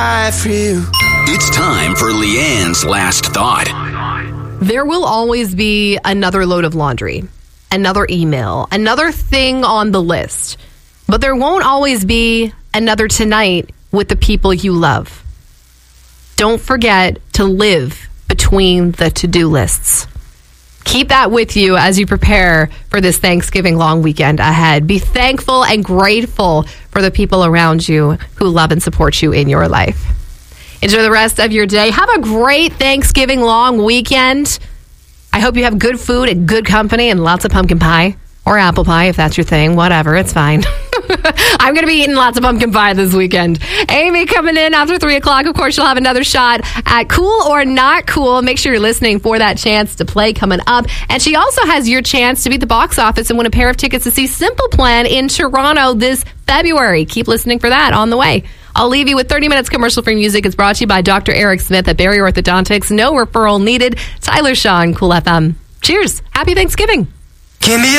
It's time for Leanne's last thought. There will always be another load of laundry, another email, another thing on the list. But there won't always be another tonight with the people you love. Don't forget to live between the to-do lists. Keep that with you as you prepare for this Thanksgiving long weekend ahead. Be thankful and grateful for the people around you who love and support you in your life. Enjoy the rest of your day. Have a great Thanksgiving long weekend. I hope you have good food and good company and lots of pumpkin pie or apple pie if that's your thing. Whatever, it's fine. I'm going to be eating lots of pumpkin pie this weekend. Amy coming in after 3 o'clock. Of course, you'll have another shot at Cool or Not Cool. Make sure you're listening for that chance to play coming up. And she also has your chance to beat the box office and win a pair of tickets to see Simple Plan in Toronto this February. Keep listening for that on the way. I'll leave you with 30 minutes commercial-free music. It's brought to you by Dr. Eric Smith at Barry Orthodontics. No referral needed. Tyler Shaw on Cool FM. Cheers. Happy Thanksgiving. Give me